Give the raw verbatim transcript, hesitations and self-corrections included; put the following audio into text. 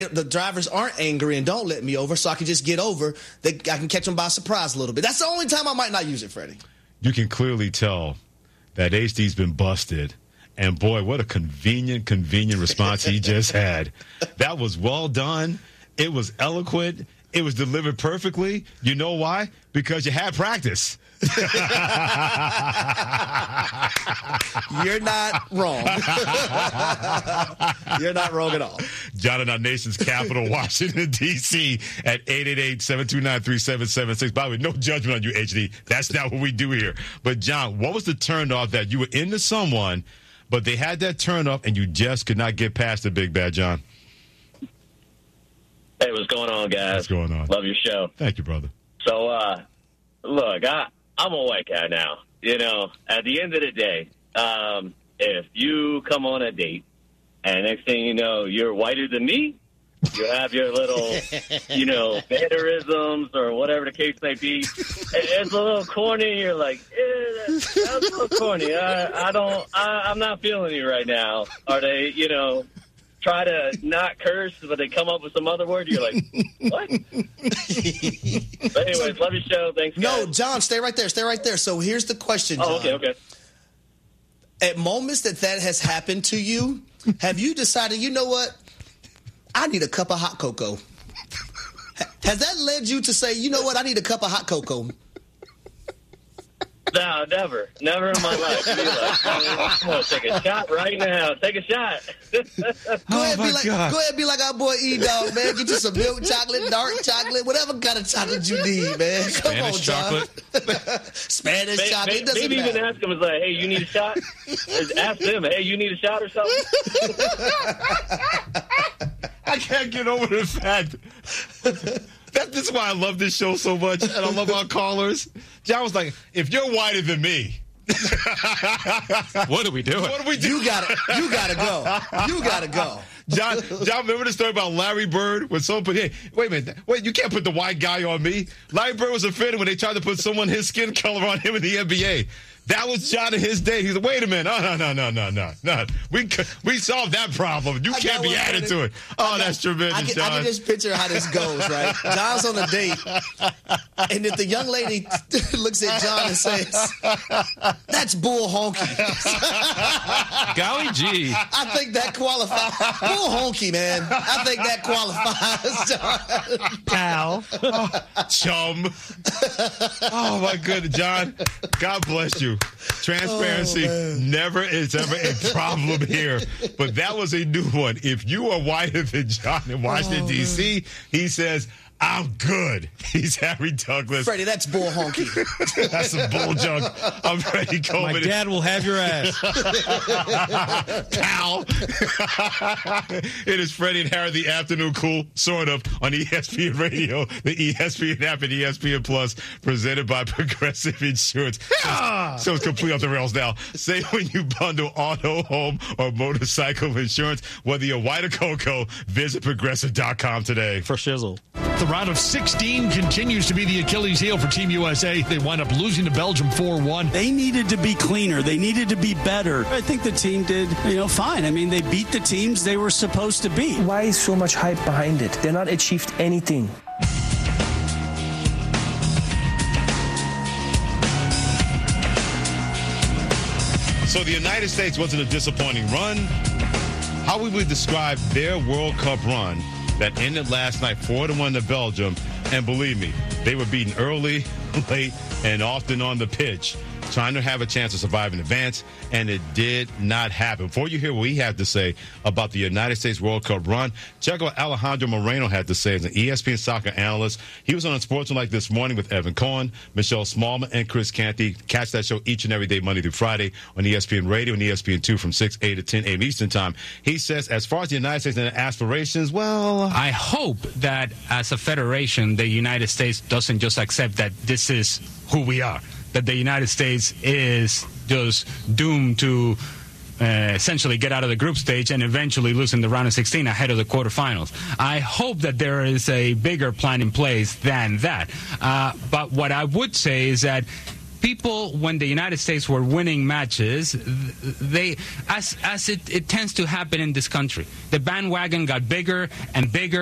the drivers aren't angry and don't let me over, so I can just get over. They, I can catch them by surprise a little bit. That's the only time I might not use it, Freddie. You can clearly tell that H D's been busted. And, boy, what a convenient, convenient response he just had. That was well done. It was eloquent. It was delivered perfectly. You know why? Because you had practice. You're not wrong. You're not wrong at all. John in our nation's capital, Washington, D C at eight eight eight, seven two nine, three seven seven six. By the way, no judgment on you, H D. That's not what we do here. But, John, what was the turnoff that you were into someone, but they had that turnoff and you just could not get past the big bad, John? Hey, what's going on, guys? What's going on? Love your show. Thank you, brother. So, uh, look, I, I'm a white guy now. You know, at the end of the day, um, if you come on a date and next thing you know, you're whiter than me, you have your little, you know, mannerisms or whatever the case may be. It's a little corny. You're like, eh, that's, that's a little corny. I, I don't, I, I'm not feeling you right now. Are they, you know, try to not curse, but they come up with some other word. You're like, what? But anyways, love your show. Thanks, guys. No, John, stay right there. Stay right there. So here's the question, John. Oh, okay, okay. At moments that that has happened to you, have you decided, you know what? I need a cup of hot cocoa. Has that led you to say, you know what? I need a cup of hot cocoa. No, never. Never in my life. Be like, I'm going to take a shot right now. Take a shot. Go Oh, ahead, my be like, God. go ahead, be like our boy E-Dog, man. Get you some milk chocolate, dark chocolate, whatever kind of chocolate you need, man. Come Spanish on, John. chocolate. Spanish Maybe, chocolate. It doesn't maybe even matter. ask them, it's like, hey, you need a shot? Ask them, hey, you need a shot or something? I can't get over the fact. That, this is why I love this show so much, and I love our callers. John was like, if you're whiter than me, What are we doing? what do we do? You gotta, you gotta go. You gotta go. John, John, remember the story about Larry Bird? When someone put, hey, wait a minute, wait, you can't put the white guy on me. Larry Bird was offended when they tried to put someone his skin color on him in the N B A. That was John in his day. He's like, wait a minute, oh, no, no, no, no, no, no. We we solved that problem. You I can't got be one, added Freddie. to it. Oh, I got- that's tremendous, I can, John. I can just picture how this goes, right? John's on a date, and if the young lady looks at John and says, that's bull honky. Golly gee. I think that qualifies. Bull honky, man. I think that qualifies, John. Pal. Chum. Oh, my goodness, John. God bless you. Transparency Oh, never is ever a problem here. But that was a new one. If you are whiter than John in Washington, Oh, D C, he says, I'm good. He's Harry Douglas. Freddie, that's bull honky. That's some bull junk. I'm Freddie Coleman. My dad will have your ass. Pal. It is Freddie and Harry, the afternoon cool, sort of, on E S P N Radio, the E S P N app, and E S P N Plus, presented by Progressive Insurance. So, so it's complete off the rails now. Say when you bundle auto, home, or motorcycle insurance, whether you're white or cocoa, visit progressive dot com today. For shizzle. The round of sixteen continues to be the Achilles heel for Team U S A. They wind up losing to Belgium four one. They needed to be cleaner. They needed to be better. I think the team did, you know, fine. I mean, they beat the teams they were supposed to beat. Why is so much hype behind it? They're not achieved anything. So the United States wasn't a disappointing run. How we would describe their World Cup run that ended last night four to one to Belgium, and believe me, they were beaten early, late, and often on the pitch, trying to have a chance to survive in advance, and it did not happen. Before you hear what we have to say about the United States World Cup run, check out what Alejandro Moreno had to say as an E S P N soccer analyst. He was on Sportsman this morning with Evan Cohen, Michelle Smallman, and Chris Canty. Catch that show each and every day, Monday through Friday, on E S P N Radio and E S P N two from six, eight to ten a.m. Eastern Time. He says, as far as the United States and their aspirations, well, I hope that as a federation, the United States doesn't just accept that this is who we are, that the United States is just doomed to uh, essentially get out of the group stage and eventually lose in the round of sixteen ahead of the quarterfinals. I hope that there is a bigger plan in place than that. Uh, but what I would say is that people, when the United States were winning matches, they, as as it, it tends to happen in this country, the bandwagon got bigger and bigger.